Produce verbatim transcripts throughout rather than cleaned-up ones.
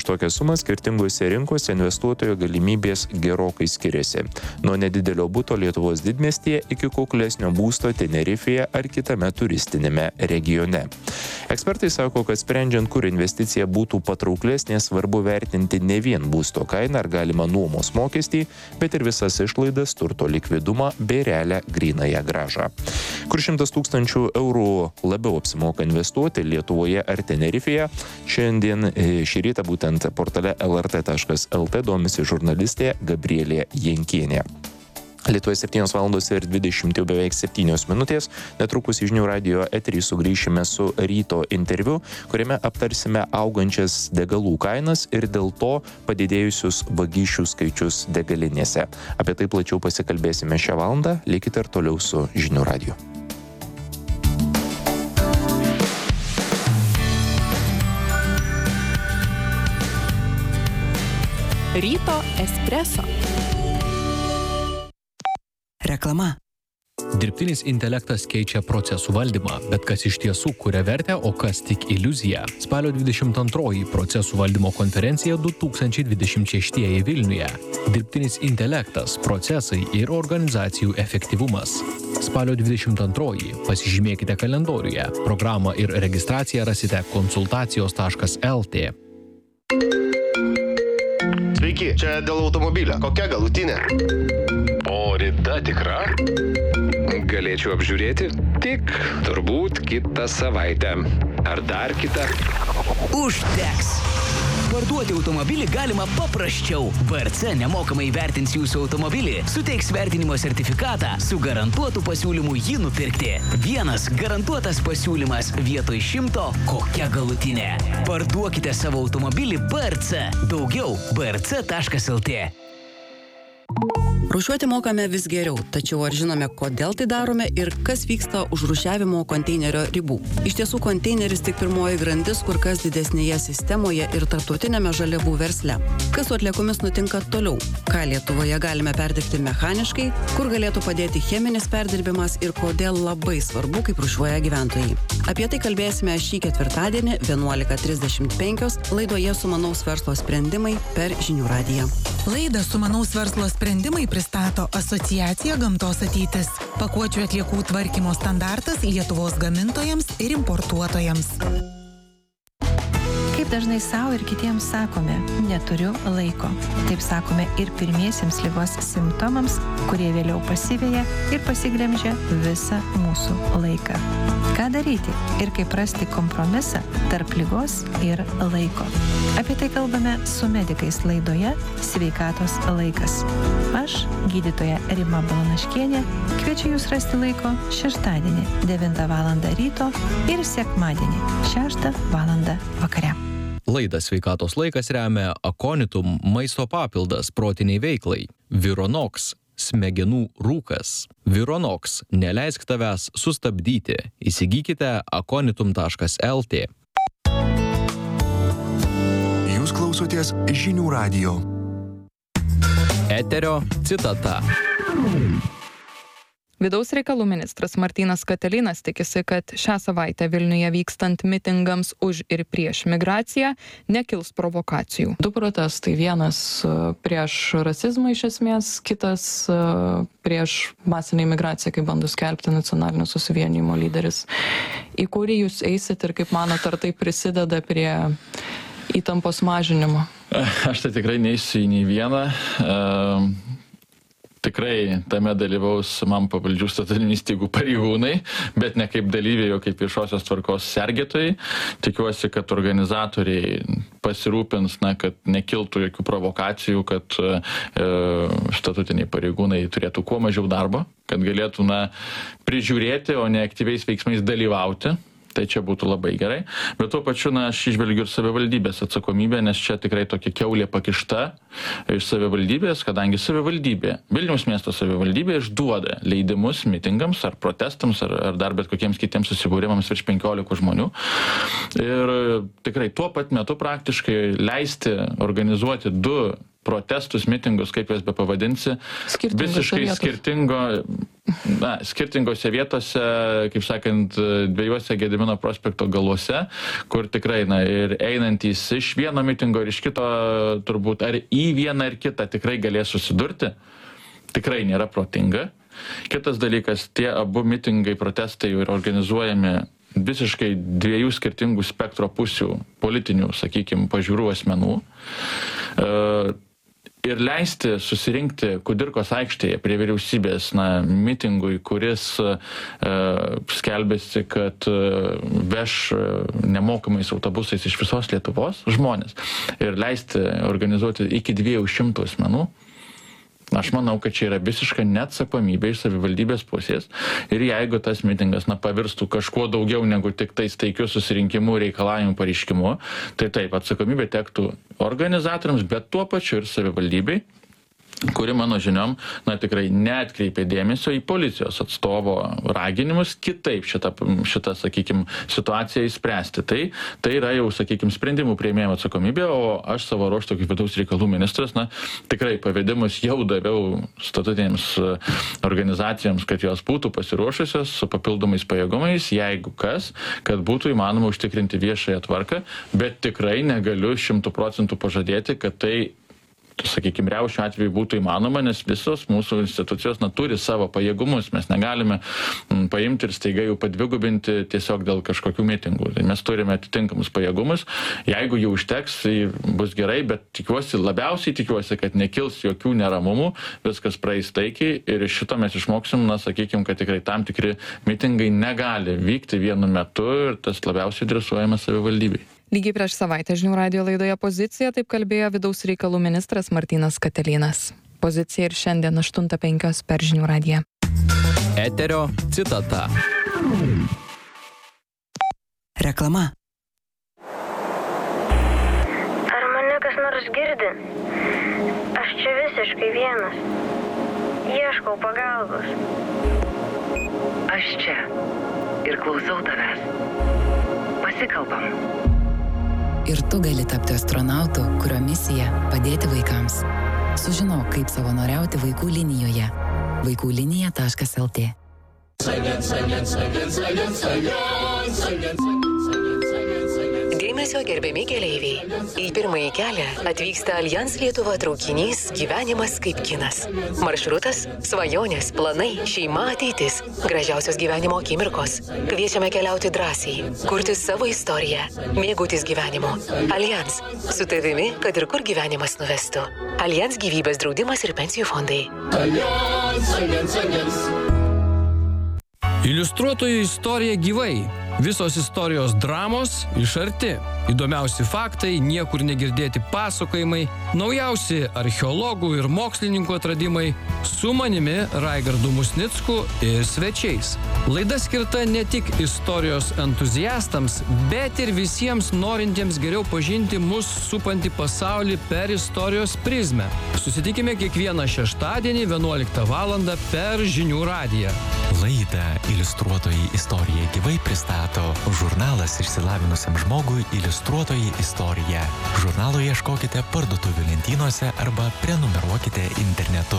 Tokia suma skirtingose rinkose investuotojo galimybės gerokai skiriasi. Nuo nedidelio buto Lietuvos didmiestyje iki kuklesnio būsto Tenerifėje ar kitame turistinėme regione. Ekspertai sako, kad sprendžiant, kur investicija būtų patrauklesnė, svarbu vertinti ne vien būsto kainą ar galimą nuomos mokestį, bet ir visas išlaidas, turto likvidumą bei realią grynąją grąžą. Kur šimtas tūkstančių eurų labiau apsimoka investuoti Lietuvoje ar Tenerifėje, šiandien šį rytą būtent portale el er tė taškas el tė domisi žurnalistė Gabrielė Jankienė. Lietuvoje septynios valandos ir dvidešimt jau beveik septynios minutės. Netrukus į Žinių radijo eterį sugrįšime su ryto interviu, kuriame aptarsime augančias degalų kainas ir dėl to padidėjusius vagysčių skaičius degalinėse. Apie tai plačiau pasikalbėsime šią valandą. Likite ir toliau su Žinių radiju. Ryto espreso. Reklama. Dirbtinis intelektas keičia procesų valdymą, bet kas iš tiesų kuria vertę, o kas tik iliuzija. Spalio dvidešimt antroji procesų valdymo konferencija du tūkstančiai dvidešimt šeštieji Vilniuje. Dirbtinis intelektas, procesai ir organizacijų efektyvumas. Spalio dvidešimt antroji pasižymėkite kalendoriuje. Programą ir registraciją rasite konsultacijos taškas el tė. Sveiki, čia dėl automobilio. Kokia galutinė? O rida tikra? Galėčiau apžiūrėti? Tik turbūt kitą savaitę. Ar dar kitą? Užteks! Parduoti automobilį galima paprasčiau. B R C nemokamai vertins jūsų automobilį, suteiks vertinimo sertifikatą su garantuotu pasiūlymu jį nupirkti. Vienas garantuotas pasiūlymas vietoj šimto, kokia galutinė. Parduokite savo automobilį B R C. Daugiau b r c taškas el tė. Rūšiuoti mokame vis geriau, tačiau ar žinome, kodėl tai darome ir kas vyksta už rūšiavimo konteinerio ribų? Iš tiesų, konteineris tik pirmoji grandis kur kas didesnėje sistemoje ir tarptautinėme žaliavų versle. Kas su atliekomis nutinka toliau? Ką Lietuvoje galime perdirbti mechaniškai, kur galėtų padėti cheminis perdirbimas ir kodėl labai svarbu, kaip rūšiuoja gyventojai. Apie tai kalbėsime šį ketvirtadienį vienuolika trisdešimt penkios laidoje Sumanaus verslo sprendimai per Žinių radiją. Laidą Sumanaus verslo sprendimai pristato Asociacija Gamtos ateitis. Pakuočių atliekų tvarkymo standartas Lietuvos gamintojams ir importuotojams. Kaip dažnai savo ir kitiems sakome, neturiu laiko. Taip sakome ir pirmiesiems ligos simptomams, kurie vėliau pasiveja ir pasiglemžia visą mūsų laiką. Ką daryti ir kaip rasti kompromisą tarp ligos ir laiko? Apie tai kalbame su medikais laidoje Sveikatos laikas. Aš, gydytoja Rima Balanaškienė, kviečiu jūs rasti laiko šeštadienį devintą valandą ryto ir sekmadienį šeštą valandą vakare. Laidą Sveikatos laikas remia Aconitum maisto papildas protiniai veiklai, Vironox smegenų rūkas. Vironox neleisk tavęs sustabdyti. Įsigykite aconitum taškas el tė. Jūs klausotės Žinių radijo. Eterio citata. Vidaus reikalų ministras Martynas Katilinas tikisi, kad šią savaitę Vilniuje vykstant mitingams už ir prieš migraciją nekils provokacijų. Du protestai. Vienas prieš rasizmą iš esmės, kitas prieš masinę imigraciją, kaip bando skelbti nacionalinio susivienijimo lyderis. Į kurį jūs eisit ir kaip manot, ar tai prisideda prie įtampos mažinimo? Aš tai tikrai neisiu į nei vieną. Uh... Tikrai tame dalyvaus man pavaldžių statutinių įstaigų pareigūnai, bet ne kaip dalyviai, o kaip viešosios tvarkos sergėtojai. Tikiuosi, kad organizatoriai pasirūpins, na, kad nekiltų jokių provokacijų, kad e, statutiniai pareigūnai turėtų kuo mažiau darbo, kad galėtų, na, prižiūrėti, o ne aktyviais veiksmais dalyvauti. Tai čia būtų labai gerai. Bet tuo pačiu, na, aš išvelgiu ir savivaldybės atsakomybę, nes čia tikrai tokia kiaulė pakišta iš savivaldybės, kadangi savivaldybė, Vilniaus miesto savivaldybė išduoda leidimus mitingams ar protestams ar, ar dar bet kokiems kitiems susibūrimams virš penkiolikos žmonių. Ir tikrai tuo pat metu praktiškai leisti organizuoti du protestus, mitingus, kaip jas be pavadinsi, visiškai vietos. skirtingo, na, skirtingose vietose, kaip sakant, dviejose Gedimino prospekto galuose, kur tikrai, na, ir einantys iš vieno mitingo ir iš kito, turbūt, ar į vieną ir kitą tikrai galės susidurti, tikrai nėra protinga. Kitas dalykas, tie abu mitingai, protestai yra organizuojami visiškai dviejų skirtingų spektro pusių politinių, sakykime, pažiūrų asmenų. Ir leisti susirinkti Kudirkos aikštėje prie vyriausybės, na, mitingui, kuris e, skelbėsi, kad e, veš nemokamais autobusais iš visos Lietuvos žmonės ir leisti organizuoti iki dviejų šimtų asmenų. Aš manau, kad čia yra visiška neatsakomybė iš savivaldybės pusės ir jeigu tas mitingas, na, pavirstų kažkuo daugiau negu tik tais taikių susirinkimų reikalavimų pareiškimu, tai taip, atsakomybė tektų organizatoriams, bet tuo pačiu ir savivaldybei, kuri, mano žiniom, na, tikrai neatkreipė dėmesio į policijos atstovo raginimus kitaip šitą, šitą sakykime, situaciją įspręsti. Tai, tai yra jau, sakykime, sprendimų priėmėjimo atsakomybė, o aš savo ruožtu kaip vidaus reikalų ministras, na, tikrai pavedimus jau daviau statutinėms organizacijoms, kad jos būtų pasiruošusios su papildomais pajėgumais, jeigu kas, kad būtų įmanoma užtikrinti viešąją tvarką, bet tikrai negaliu šimtų procentų pažadėti, kad tai, sakykime, riaušių atveju būtų įmanoma, nes visos mūsų institucijos, na, turi savo pajėgumus. Mes negalime m, paimti ir staiga jų padvigubinti tiesiog dėl kažkokių mitingų. Tai mes turime atitinkamus pajėgumus. Jeigu jų užteks, tai bus gerai, bet tikiuosi, labiausiai tikiuosi, kad nekils jokių neramumų, viskas praeis taikiai ir iš šito mes išmoksim, na, sakykime, kad tikrai tam tikri mitingai negali vykti vienu metu ir tas labiausiai dresuojama savivaldybei. Lygiai prieš savaitę Žinių radijo laidoje Pozicija taip kalbėjo vidaus reikalų ministras Martynas Katelinas. Pozicija ir šiandien aštuntą penkios per Žinių radiją. Eterio citata. Reklama. Ar mane kas nors girdi? Aš čia visiškai vienas. Ieškau pagalbos. Aš čia ir klausau tavęs. Pasikalbam. Ir tu gali tapti astronautu, kurio misija – padėti vaikams. Sužinok, kaip savanoriauti vaikų linijoje. vaikų linija taškas el tė. Dėmesio gerbiami keleiviai. Į pirmąjį kelią atvyksta Allianz Lietuva traukinys Gyvenimas kaip kinas. Maršrutas – svajonės, planai, šeima, ateitis, gražiausios gyvenimo akimirkos. Kviečiame keliauti drąsiai, kurti savo istoriją, mėgautis gyvenimu. Allianz – su tavimi, kad ir kur gyvenimas nuvestų. Allianz gyvybės draudimas ir pensijų fondai. Allianz, Allianz, Allianz. Iliustruotojų istorija gyvai. Visos istorijos dramos iš arti. Įdomiausi faktai, niekur negirdėti pasakojimai, naujausi archeologų ir mokslininkų atradimai, su manimi Raigardu Musnicku ir svečiais. Laida skirta ne tik istorijos entuziastams, bet ir visiems norintiems geriau pažinti mus supantį pasaulį per istorijos prizmę. Susitikime kiekvieną šeštadienį vienuoliktą valandą per Žinių radiją. Laidą Iliustruotojai istorija gyvai pristato žurnalas išsilavinusiam žmogui Iliustruotojai istorija. Žurnalo ieškokite parduotuvių lentynose arba prenumeruokite internetu.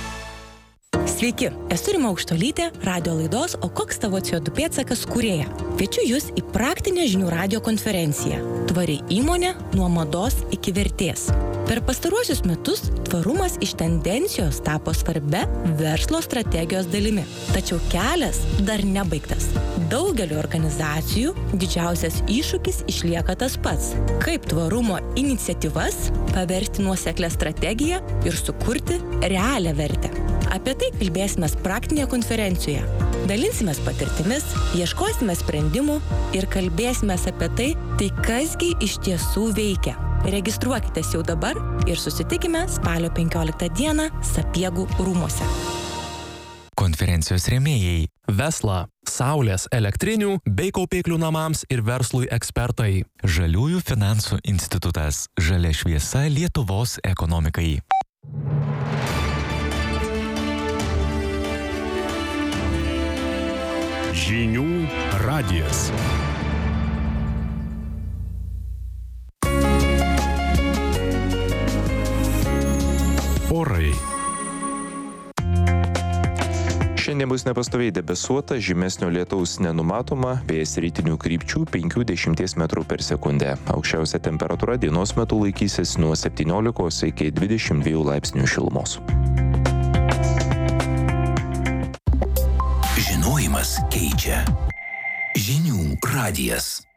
Sveiki, esu Rima Aukštolytė, radio laidos O koks tavo C O du pėdsakas kūrėja. Kviečiu Jus į praktinę Žinių radijo konferenciją Tvari įmonė nuo mados iki vertės. Per pastaruosius metus tvarumas iš tendencijos tapo svarbia verslo strategijos dalimi. Tačiau kelias dar nebaigtas. Daugeliu organizacijų didžiausias iššūkis išlieka tas pats. Kaip tvarumo iniciatyvas paversti nuoseklią strategiją ir sukurti realią vertę. Apie tai kalbėsime praktinėje konferencijoje. Dalinsimės patirtimis, ieškosime sprendimų ir kalbėsime apie tai, tai kasgi iš tiesų veikia. Registruokitės jau dabar ir susitikime spalio penkioliktą dieną Sapiegų rūmuose. Konferencijos rėmėjai Vesla, saulės, elektrinių bei kaupiklių namams ir verslui ekspertai. Žaliųjų finansų institutas. Žalia šviesa Lietuvos ekonomikai. Žinių radijas. Diena bus nepastoviai debesuota, žymesnio lietaus nenumatoma, vėjas rytinių krypčių penki dešimt metrų per sekundę. Aukščiausia temperatūra dienos metu laikysis nuo septyniolikos iki dvidešimt dviejų laipsnių šilumos. Žinojimas keičia. Žinių radijas.